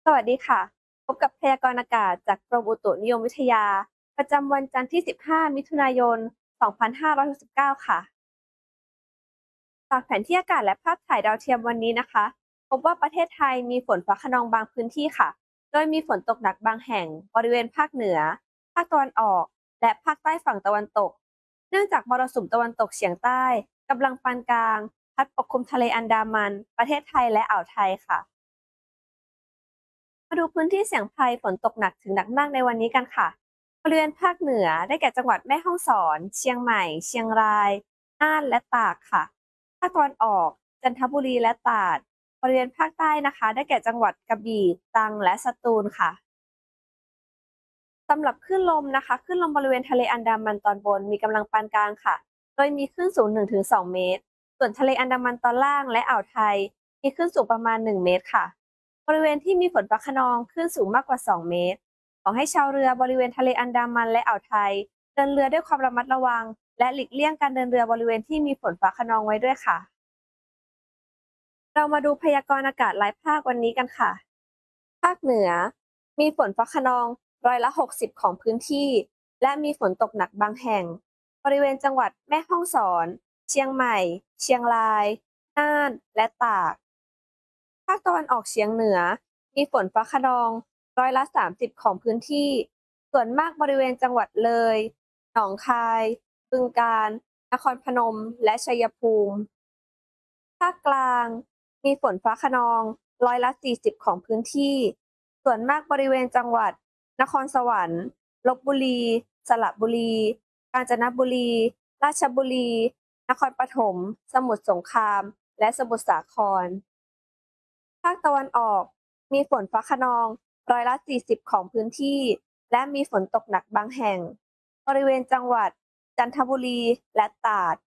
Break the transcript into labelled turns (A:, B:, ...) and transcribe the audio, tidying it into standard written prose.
A: สวัสดีค่ะพบกับพยากรณ์อากาศจากกรมอุตุนิยมวิทยาประจำวันจันทร์ที่ 15 มิถุนายน 2569 ค่ะจากแผนที่อากาศและภาพถ่ายดาวเทียมวันนี้นะคะพบว่าประเทศไทยมีฝนฟ้าคะนองบางพื้นที่ค่ะโดยมีฝนตกหนักบางแห่งบริเวณภาคเหนือภาคตะวันออกและภาคใต้ฝั่งตะวันตกเนื่องจากมรสุมตะวันตกเฉียงใต้กำลังปานกลางพัดปกคลุมทะเลอันดามันประเทศไทยและอ่าวไทยค่ะ มาดูพื้นที่เสี่ยงภัยฝนตกหนักถึงหนักมากในวันนี้กันค่ะบริเวณภาคเหนือได้แก่จังหวัดแม่ฮ่องสอนเชียงใหม่เชียงรายน่านและตากค่ะภาคตะวันออกจันทบุรีและตราดบริเวณภาคใต้นะคะได้แก่จังหวัดกระบี่ตรังและสตูลค่ะสำหรับคลื่นลมนะคะคลื่นลมบริเวณทะเลอันดามันตอนบนมีกำลังปานกลางค่ะโดยมีคลื่นสูง1-2เมตรส่วนทะเลอันดามันตอนล่างและอ่าวไทยมีคลื่นสูงประมาณ1เมตรค่ะ บริเวณที่มีฝนฟ้าคะนองคลื่นสูงมากกว่า2เมตรขอให้ชาวเรือบริเวณทะเลอันดามันและอ่าวไทยเดินเรือด้วยความระมัดระวังและหลีกเลี่ยงการเดินเรือบริเวณที่มีฝนฟ้าคะนองไว้ด้วยค่ะเรามาดูพยากรณ์อากาศรายภาควันนี้กันค่ะภาคเหนือมีฝนฟ้าคะนอง60%ของพื้นที่และมีฝนตกหนักบางแห่งบริเวณจังหวัดแม่ฮ่องสอนเชียงใหม่เชียงรายน่านและตาก ภาคตะวันออกเฉียงเหนือมีฝนฟ้าคะนอง30%ของพื้นที่ส่วนมากบริเวณจังหวัดเลยหนองคายบึงกาฬนครพนมและชัยภูมิภาคกลางมีฝนฟ้าคะนอง40%ของพื้นที่ส่วนมากบริเวณจังหวัดนครสวรรค์ลพบุรีสระบุรีกาญจนบุรีราชบุรีนครปฐมสมุทรสงครามและสมุทรสาคร ภาคตะวันออกมีฝนฟ้าคะนอง40%ของพื้นที่และมีฝนตกหนักบางแห่งบริเวณจังหวัดจันทบุรีและตราด